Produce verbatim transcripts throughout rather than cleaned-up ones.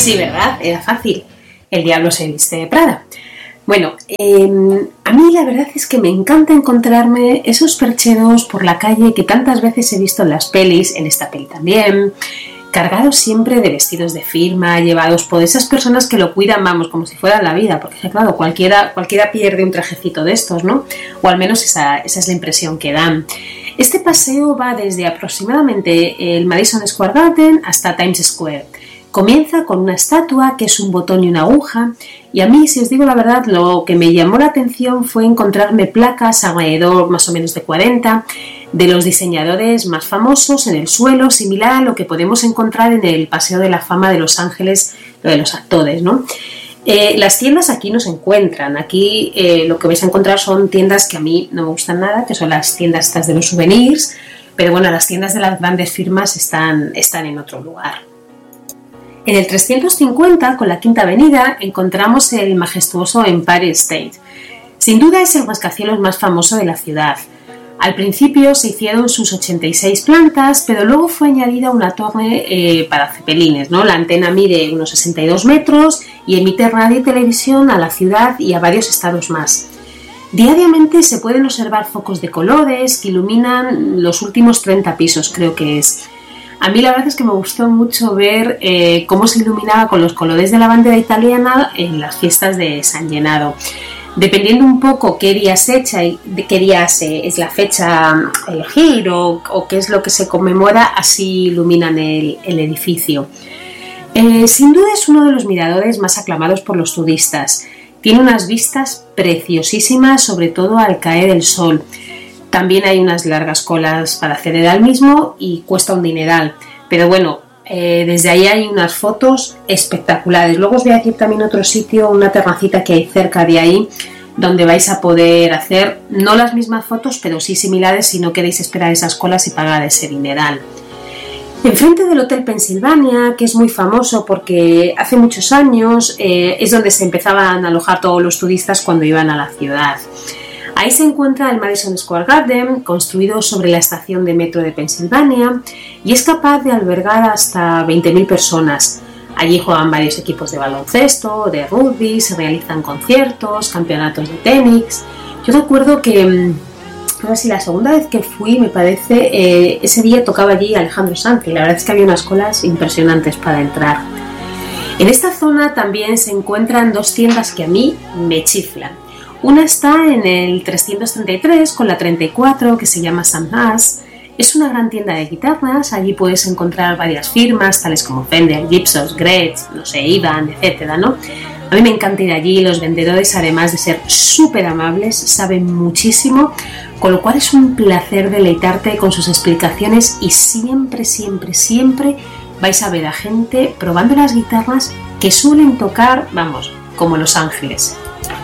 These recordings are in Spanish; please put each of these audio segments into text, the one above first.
Sí, ¿verdad? Era fácil. El diablo se viste de Prada. Bueno, eh, a mí la verdad es que me encanta encontrarme esos percheros por la calle que tantas veces he visto en las pelis, en esta peli también, cargados siempre de vestidos de firma, llevados por esas personas que lo cuidan, vamos, como si fuera la vida, porque claro, cualquiera, cualquiera pierde un trajecito de estos, ¿no? O al menos esa, esa es la impresión que dan. Este paseo va desde aproximadamente el Madison Square Garden hasta Times Square. Comienza con una estatua que es un botón y una aguja, y a mí, si os digo la verdad, lo que me llamó la atención fue encontrarme placas alrededor más o menos de cuarenta de los diseñadores más famosos en el suelo, similar a lo que podemos encontrar en el Paseo de la Fama de Los Ángeles, lo de los actores, ¿no? Eh, las tiendas aquí no se encuentran, aquí eh, lo que vais a encontrar son tiendas que a mí no me gustan nada, que son las tiendas estas de los souvenirs, pero bueno, las tiendas de las grandes firmas están, están en otro lugar. En el trescientos cincuenta, con la Quinta Avenida, encontramos el majestuoso Empire State. Sin duda es el rascacielos más famoso de la ciudad. Al principio se hicieron sus ochenta y seis plantas, pero luego fue añadida una torre eh, para cepelines, ¿no? La antena mide unos sesenta y dos metros y emite radio y televisión a la ciudad y a varios estados más. Diariamente se pueden observar focos de colores que iluminan los últimos treinta pisos, creo que es. A mí la verdad es que me gustó mucho ver eh, cómo se iluminaba con los colores de la bandera italiana en las fiestas de San Llenado. Dependiendo un poco qué día se echa y de qué día se, es la fecha a elegir o, o qué es lo que se conmemora, así iluminan el, el edificio. Eh, sin duda es uno de los miradores más aclamados por los turistas. Tiene unas vistas preciosísimas, sobre todo al caer el sol. También hay unas largas colas para acceder al mismo y cuesta un dineral. Pero bueno, eh, desde ahí hay unas fotos espectaculares. Luego os voy a decir también otro sitio, una terracita que hay cerca de ahí, donde vais a poder hacer no las mismas fotos, pero sí similares si no queréis esperar esas colas y pagar ese dineral. Enfrente del Hotel Pennsylvania, que es muy famoso porque hace muchos años eh, es donde se empezaban a alojar todos los turistas cuando iban a la ciudad. Ahí se encuentra el Madison Square Garden, construido sobre la estación de metro de Pensilvania, y es capaz de albergar hasta veinte mil personas. Allí juegan varios equipos de baloncesto, de rugby, se realizan conciertos, campeonatos de tenis. Yo recuerdo que, ahora sí, la segunda vez que fui, me parece, eh, ese día tocaba allí Alejandro Sanz, y la verdad es que había unas colas impresionantes para entrar. En esta zona también se encuentran dos tiendas que a mí me chiflan. Una está en el trescientos treinta y tres con la treinta y cuatro, que se llama Sam Nash. Es una gran tienda de guitarras, allí puedes encontrar varias firmas tales como Fender, Gibson, Gretsch, no sé, Ivan, etcétera, ¿no? A mí me encanta ir allí, los vendedores, además de ser súper amables, saben muchísimo, con lo cual es un placer deleitarte con sus explicaciones y siempre, siempre, siempre vais a ver a gente probando las guitarras que suelen tocar, vamos, como Los Ángeles.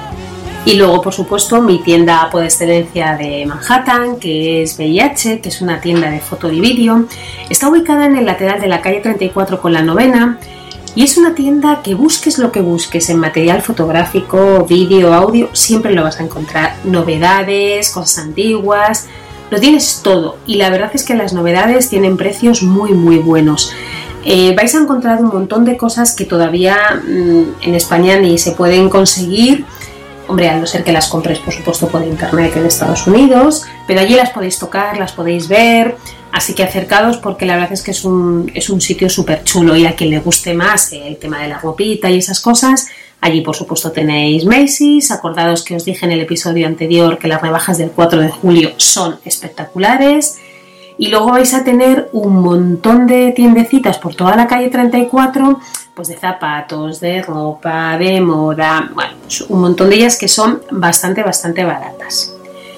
Y luego, por supuesto, mi tienda por excelencia de Manhattan, que es V I H, que es una tienda de foto y vídeo. Está ubicada en el lateral de la calle treinta y cuatro con la novena y es una tienda que busques lo que busques en material fotográfico, vídeo, audio, siempre lo vas a encontrar. Novedades, cosas antiguas, lo tienes todo. Y la verdad es que las novedades tienen precios muy, muy buenos. Eh, vais a encontrar un montón de cosas que todavía mmm, en España ni se pueden conseguir. Hombre, a no ser que las compres, por supuesto, por internet en Estados Unidos, pero allí las podéis tocar, las podéis ver, así que acercados porque la verdad es que es un, es un sitio súper chulo y a quien le guste más el tema de la ropita y esas cosas, allí por supuesto tenéis Macy's. Acordados que os dije en el episodio anterior que las rebajas del cuatro de julio son espectaculares. Y luego vais a tener un montón de tiendecitas por toda la calle treinta y cuatro, pues de zapatos, de ropa, de moda, bueno, pues un montón de ellas que son bastante, bastante baratas.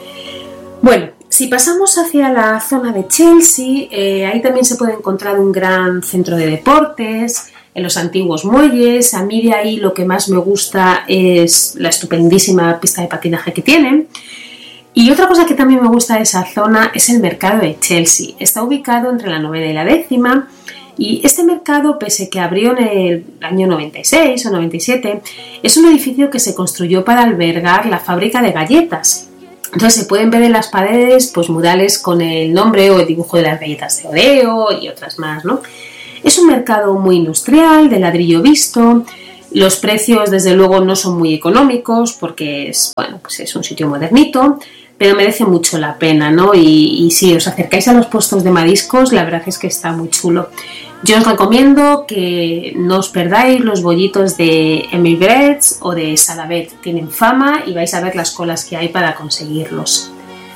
Bueno, si pasamos hacia la zona de Chelsea, eh, ahí también se puede encontrar un gran centro de deportes, en los antiguos muelles. A mí de ahí lo que más me gusta es la estupendísima pista de patinaje que tienen. Y otra cosa que también me gusta de esa zona es el mercado de Chelsea. Está ubicado entre la novena y la décima y este mercado, pese que abrió en el año noventa y seis o noventa y siete, es un edificio que se construyó para albergar la fábrica de galletas. Entonces se pueden ver en las paredes pues murales con el nombre o el dibujo de las galletas de Oreo y otras más, ¿no? Es un mercado muy industrial, de ladrillo visto. Los precios, desde luego, no son muy económicos porque es, bueno, pues es un sitio modernito, pero merece mucho la pena, ¿no? Y, y si os acercáis a los puestos de mariscos, la verdad es que está muy chulo. Yo os recomiendo que no os perdáis los bollitos de Emigrets o de Salavet. Tienen fama y vais a ver las colas que hay para conseguirlos.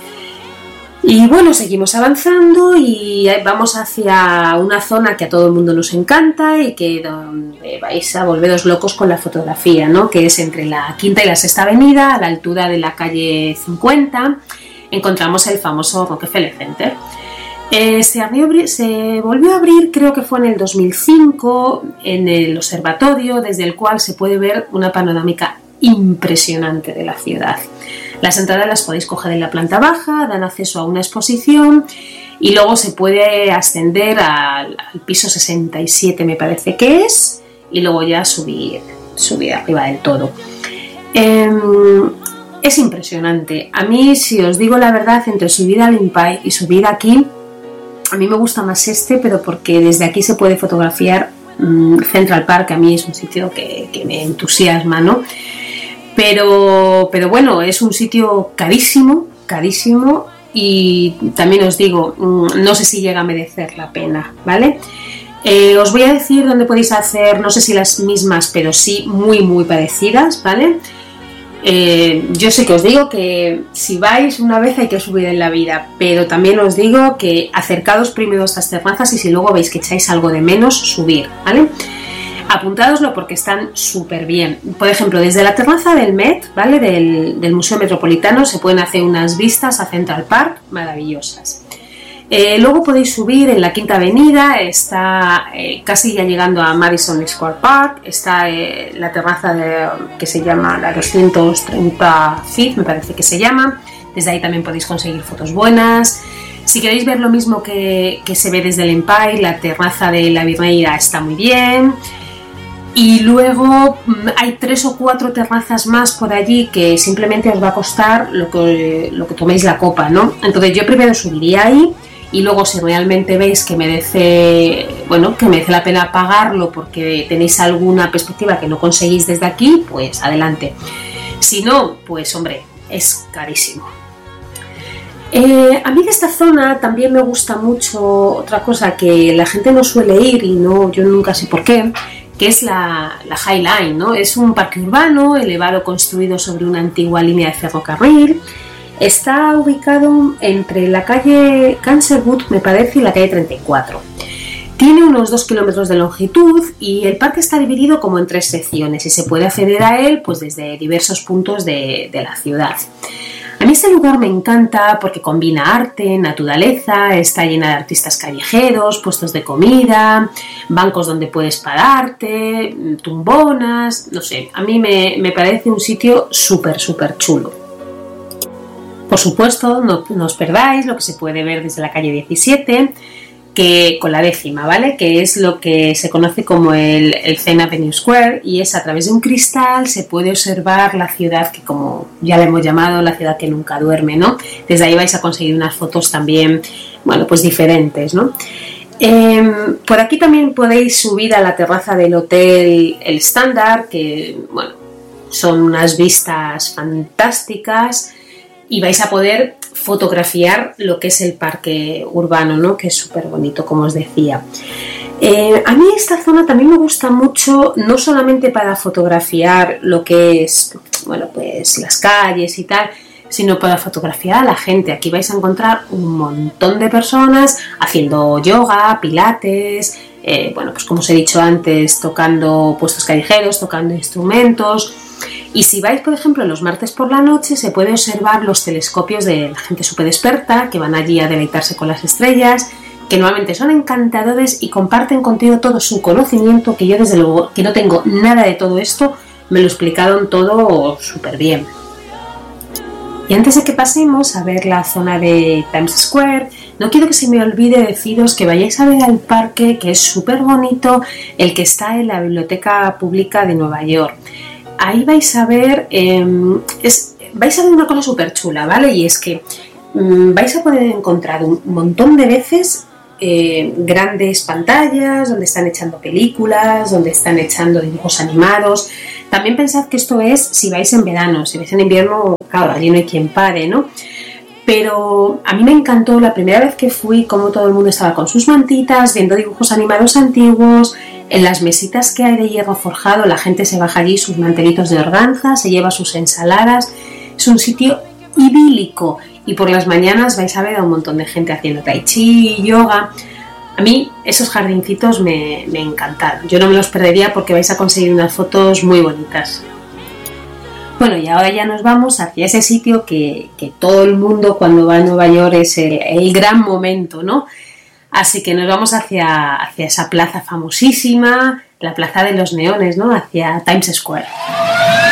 Y bueno, seguimos avanzando y vamos hacia una zona que a todo el mundo nos encanta y que donde vais a volveros locos con la fotografía, ¿no? Que es entre la Quinta y la Sexta Avenida, a la altura de la calle cincuenta, encontramos el famoso Rockefeller Center. Eh, se, abrió, se volvió a abrir, creo que fue en el dos mil cinco, en el observatorio, desde el cual se puede ver una panorámica impresionante de la ciudad. Las entradas las podéis coger en la planta baja, dan acceso a una exposición y luego se puede ascender al, al piso sesenta y siete, me parece que es, y luego ya subir, subir arriba del todo. Eh, es impresionante. A mí, si os digo la verdad, entre subir al Empire y subir aquí, a mí me gusta más este, pero porque desde aquí se puede fotografiar mmm, Central Park. A mí es un sitio que, que me entusiasma, ¿no? Pero, pero bueno, es un sitio carísimo, carísimo y también os digo, no sé si llega a merecer la pena, ¿vale? Eh, os voy a decir dónde podéis hacer, no sé si las mismas, pero sí muy, muy parecidas, ¿vale? Eh, yo sé que os digo que si vais una vez hay que subir en la vida, pero también os digo que acercados primero a estas terrazas y si luego veis que echáis algo de menos, subir, ¿vale? Apuntádoslo porque están súper bien. Por ejemplo, desde la terraza del Met, ¿vale? Del, del Museo Metropolitano, se pueden hacer unas vistas a Central Park maravillosas. Eh, luego podéis subir en la Quinta Avenida, está eh, casi ya llegando a Madison Square Park, está eh, la terraza de, que se llama la doscientos treinta Fifth, me parece que se llama. Desde ahí también podéis conseguir fotos buenas. Si queréis ver lo mismo que, que se ve desde el Empire, la terraza de la Virreira está muy bien. Y luego hay tres o cuatro terrazas más por allí que simplemente os va a costar lo que, lo que toméis la copa, ¿no? Entonces yo primero subiría ahí y luego si realmente veis que merece, bueno, que merece la pena pagarlo porque tenéis alguna perspectiva que no conseguís desde aquí, pues adelante. Si no, pues hombre, es carísimo. Eh, a mí de esta zona también me gusta mucho otra cosa que la gente no suele ir y no, yo nunca sé por qué, que es la, la High Line, ¿no? Es un parque urbano elevado construido sobre una antigua línea de ferrocarril. Está ubicado entre la calle Cancerwood, me parece, y la calle treinta y cuatro. Tiene unos dos kilómetros de longitud y el parque está dividido como en tres secciones y se puede acceder a él pues, desde diversos puntos de, de la ciudad. A mí este lugar me encanta porque combina arte, naturaleza, está llena de artistas callejeros, puestos de comida, bancos donde puedes pararte, tumbonas, no sé, a mí me, me parece un sitio súper, súper chulo. Por supuesto, no, no os perdáis lo que se puede ver desde la calle diecisiete, que con la décima, ¿vale? Que es lo que se conoce como el, el Zen Avenue Square y es a través de un cristal se puede observar la ciudad que como ya la hemos llamado la ciudad que nunca duerme, ¿no? Desde ahí vais a conseguir unas fotos también, bueno, pues diferentes, ¿no? Eh, por aquí también podéis subir a la terraza del hotel El Standard, que, bueno, son unas vistas fantásticas y vais a poder fotografiar lo que es el parque urbano, ¿no? Que es súper bonito, como os decía. Eh, a mí esta zona también me gusta mucho, no solamente para fotografiar lo que es, bueno, pues las calles y tal, sino para fotografiar a la gente. Aquí vais a encontrar un montón de personas haciendo yoga, pilates, eh, bueno, pues como os he dicho antes, tocando puestos callejeros, tocando instrumentos. Y si vais, por ejemplo, los martes por la noche, se puede observar los telescopios de la gente súper experta que van allí a deleitarse con las estrellas, que normalmente son encantadores y comparten contigo todo su conocimiento, que yo desde luego que no tengo nada de todo esto, me lo explicaron todo súper bien. Y antes de que pasemos a ver la zona de Times Square, no quiero que se me olvide deciros que vayáis a ver al parque, que es súper bonito, el que está en la Biblioteca Pública de Nueva York. Ahí vais a ver, eh, es, vais a ver una cosa súper chula, ¿vale? Y es que mmm, vais a poder encontrar un montón de veces eh, grandes pantallas, donde están echando películas, donde están echando dibujos animados. También pensad que esto es si vais en verano, si vais en invierno, claro, allí no hay quien pare, ¿no? Pero a mí me encantó la primera vez que fui, cómo todo el mundo estaba con sus mantitas, viendo dibujos animados antiguos. En las mesitas que hay de hierro forjado, la gente se baja allí sus mantelitos de organza, se lleva sus ensaladas. Es un sitio idílico y por las mañanas vais a ver a un montón de gente haciendo tai chi, yoga. A mí esos jardincitos me, me encantaron. Yo no me los perdería porque vais a conseguir unas fotos muy bonitas. Bueno, y ahora ya nos vamos hacia ese sitio que, que todo el mundo cuando va a Nueva York es el, el gran momento, ¿no? Así que nos vamos hacia, hacia esa plaza famosísima, la plaza de los neones, ¿no? Hacia Times Square.